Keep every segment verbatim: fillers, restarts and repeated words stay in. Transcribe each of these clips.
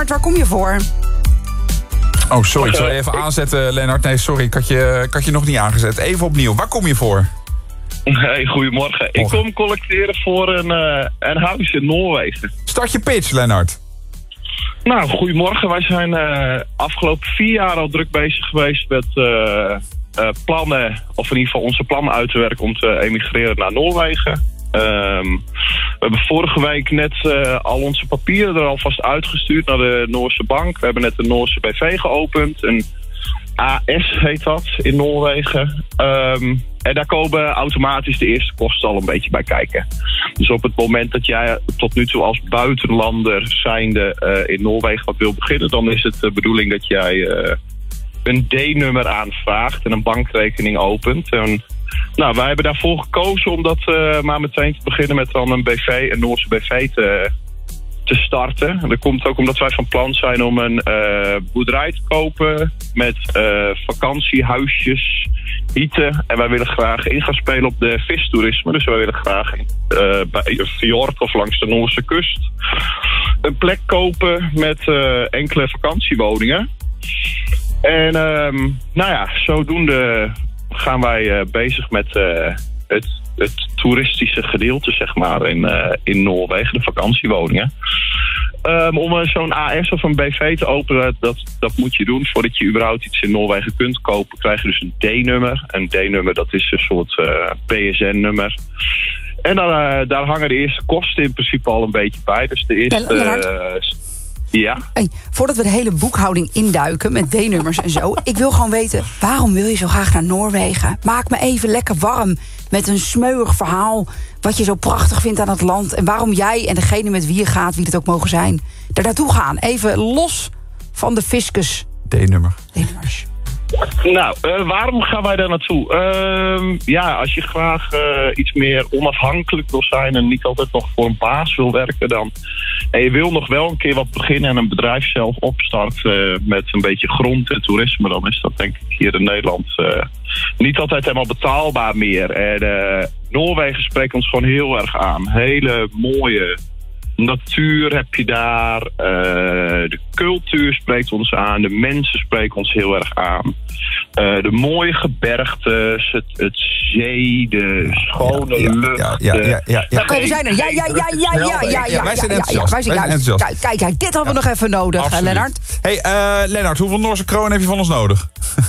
Lennart, waar kom je voor? Oh, sorry, ik zal je even aanzetten, Lennart. Nee, sorry, ik had, je, ik had je nog niet aangezet. Even opnieuw, waar kom je voor? Hey, goedemorgen. Ik Morgen. kom collecteren voor een, uh, een huis in Noorwegen. Start je pitch, Lennart. Nou, goedemorgen. Wij zijn uh, afgelopen vier jaar al druk bezig geweest met uh, uh, plannen, of in ieder geval onze plannen uit te werken om te emigreren naar Noorwegen. Um, we hebben vorige week net uh, al onze papieren er alvast uitgestuurd naar de Noorse bank. We hebben net een Noorse B V geopend. Een A S heet dat in Noorwegen. Um, en daar komen automatisch de eerste kosten al een beetje bij kijken. Dus op het moment dat jij tot nu toe als buitenlander zijnde uh, in Noorwegen wat wil beginnen, dan is het de bedoeling dat jij uh, een D-nummer aanvraagt en een bankrekening opent. En, nou, wij hebben daarvoor gekozen om dat uh, maar meteen te beginnen met dan een B V, een Noorse B V te, te starten. En dat komt ook omdat wij van plan zijn om een uh, boerderij te kopen met uh, vakantiehuisjes, hieten. En wij willen graag in gaan spelen op de vistoerisme. Dus wij willen graag uh, bij een fjord of langs de Noorse kust een plek kopen met uh, enkele vakantiewoningen. En um, nou ja, zodoende gaan wij uh, bezig met uh, het, het toeristische gedeelte, zeg maar, in, uh, in Noorwegen, de vakantiewoningen. Um, om uh, zo'n A S of een B V te openen, dat, dat moet je doen. Voordat je überhaupt iets in Noorwegen kunt kopen, krijg je dus een D-nummer. Een D-nummer, dat is een soort uh, P S N-nummer. En dan, uh, daar hangen de eerste kosten in principe al een beetje bij. Dus de eerste... Uh, Ja. Hey, voordat we de hele boekhouding induiken met D-nummers en zo, ik wil gewoon weten, waarom wil je zo graag naar Noorwegen? Maak me even lekker warm met een smeuig verhaal wat je zo prachtig vindt aan het land en waarom jij en degene met wie je gaat, wie het ook mogen zijn, er naartoe gaan. Even los van de fiscus. D-nummer. D-nummers. Nou, uh, waarom gaan wij daar naartoe? Uh, ja, als je graag uh, iets meer onafhankelijk wil zijn en niet altijd nog voor een baas wil werken, dan en je wil nog wel een keer wat beginnen en een bedrijf zelf opstarten uh, met een beetje grond en toerisme, dan is dat denk ik hier in Nederland uh, niet altijd helemaal betaalbaar meer. En uh, Noorwegen spreekt ons gewoon heel erg aan. Hele mooie natuur heb je daar, uh, de cultuur spreekt ons aan, de mensen spreken ons heel erg aan. Uh, de mooie gebergtes, het, het zee, de schone ja, ja, lucht. Ja, ja, ja, ja, ja. Oké, we zijn er. Ja, ja, ja, ja, ja, ja, ja. Wij zijn ja, ja, enthousiast. ja, wij zijn Wij zijn juist. enthousiast. Kijk, kijk, dit hadden we nog even nodig, Absoluut. Lennart. Hey, uh, Lennart, hoeveel Noorse kronen heb je van ons nodig?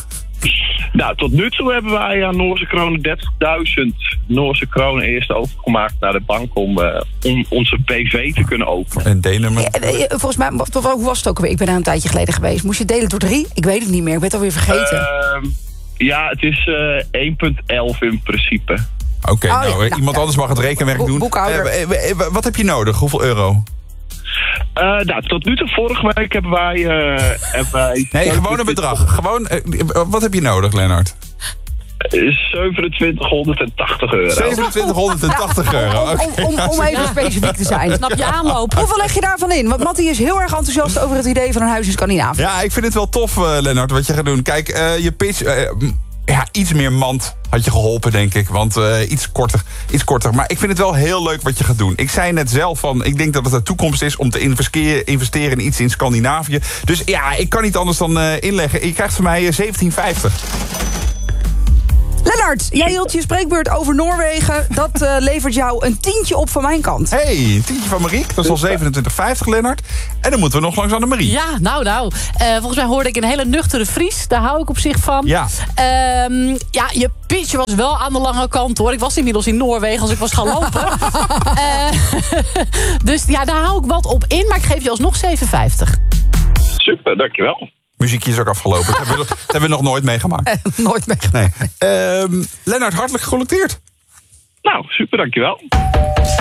Nou, tot nu toe hebben wij aan Noorse kronen dertigduizend Noorse kronen eerst overgemaakt naar de bank om, uh, om onze B V te kunnen openen. Een D-nummer. Ja, volgens mij, hoe was het ook alweer? Ik ben daar een tijdje geleden geweest. Moest je delen door drie? Ik weet het niet meer, ik ben het alweer vergeten. Uh, ja, het is uh, één komma elf in principe. Oké, okay, oh, nou, ja, nou, iemand ja. anders mag het rekenwerk Bo- doen. boekhouder. Uh, uh, wat heb je nodig? Hoeveel euro? Uh, nou, tot nu toe, vorige week hebben wij... Uh, hebben wij nee, gewoon een bedrag. Gewoon, uh, wat heb je nodig, Lennart? zevenentwintighonderdtachtig euro. zevenentwintighonderdtachtig euro, Om, okay. om, om, om even specifiek te zijn. Snap je aanloop? Hoeveel leg je daarvan in? Want Mattie is heel erg enthousiast over het idee van een huis in Scandinavië. Ja, ik vind het wel tof, uh, Lennart, wat je gaat doen. Kijk, uh, je pitch... Uh, ja, iets meer mand had je geholpen, denk ik. Want uh, iets korter, iets korter. Maar ik vind het wel heel leuk wat je gaat doen. Ik zei net zelf van, ik denk dat het de toekomst is om te investeren, investeren in iets in Scandinavië. Dus ja, ik kan niet anders dan uh, inleggen. Je krijgt van mij uh, zeventien vijftig. Lennart, jij hield je spreekbeurt over Noorwegen. Dat uh, levert jou een tientje op van mijn kant. Hey, een tientje van Mariek. Dat is al zevenentwintig vijftig, Lennart. En dan moeten we nog langs aan de Marie. Ja, nou, nou. Uh, volgens mij hoorde ik een hele nuchtere Fries. Daar hou ik op zich van. Ja. Um, ja, je pitch was wel aan de lange kant, hoor. Ik was inmiddels in Noorwegen als ik was gaan lopen. uh, dus ja, daar hou ik wat op in. Maar ik geef je alsnog zeven vijftig. Super, dankjewel. Muziekje is ook afgelopen. Dat hebben we, dat hebben we nog nooit meegemaakt. Uh, nooit meegemaakt. Nee. Um, Lennart, hartelijk gecollecteerd. Nou, super, dankjewel.